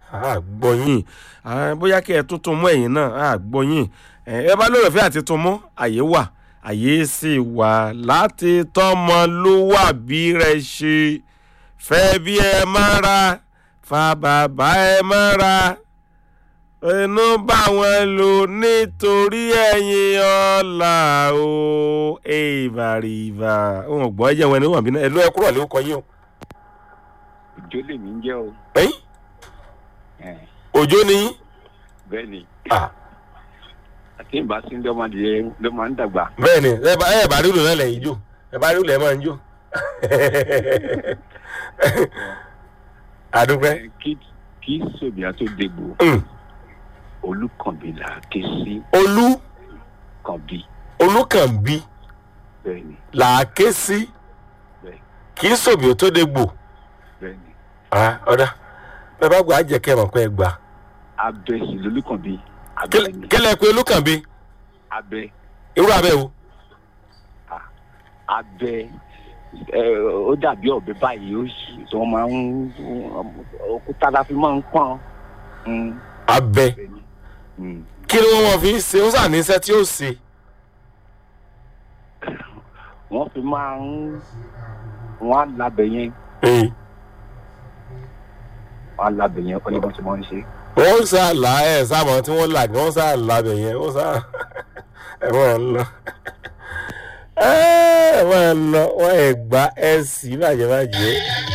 gbọ́ yín bóyá kí ẹ tuntun mọ́ ẹ̀yìn náà gbọ́ yín ẹ bá lóore fẹ́ àti tún mọ́ àyè wà àyè sì wà láti tọ́mọlúwàbí rẹ̀ ṣe fẹ́ bí ẹ mára fa bàbá ẹ mára inú bá wọn lò nítorí ẹ̀yìn ọ̀la o ìbàrìbà òun gbọ́ ẹ̀jẹ̀ wọn ni wọ́n bí náà ẹ̀ ló ẹ kúrò lé kọ́ yín o. Òjó lèmi ń jẹ́ o. Òjó ni yín. Bẹ́ẹ̀ni. Àti ìbá sí ló máa ń dàgbà. Bẹ́ẹ̀ni ẹ bá rí ìlú náà lẹ́yìn jò ẹ bá rí ìlú ẹ máa ń jò. Àdúpẹ́. Kí Sòbíà tó dégbò. Olúkànbí là á ké sí. Olúkànbí. Bẹ́ẹ̀ni. Là á ké sí. Bẹ́ẹ̀ni. Kí Sòbíà tó dégbò. Bẹ́ẹ̀ni. Ọ̀dà bẹ́ẹ̀ bá gbà á jẹ́ kẹ́ ẹ̀ mọ̀ pé ẹ gbà. Abẹ sì lolúkànbí. Kílẹ̀ pé Olúkànbí. Abẹ. Irú abẹ wo. Abẹ ó dàbí ọ̀bẹ báyìí ó sì tí wọ́n máa ń òkúta la fi máa ń pọ́n. Abẹ. Kí ni wọ́n fi ń ṣe ó sà ní iṣẹ́ tí ó ṣe. Wọ́n fi máa ń wọ́n á labẹ̀ yẹn. Wọ́n á labẹ̀ yẹn kọ́ ní bọ́n ṣe máa ń ṣe. Wọ́n sá là ẹ̀ sábà tí wọ́n là ní wọ́n sá labẹ̀ yẹn wọ́n sá ẹ̀ wọ́n lọ. Ẹ̀ wọ́n lọ wọ́n ẹ̀ gbá ẹ̀ sí bàjẹ́ bàjẹ́.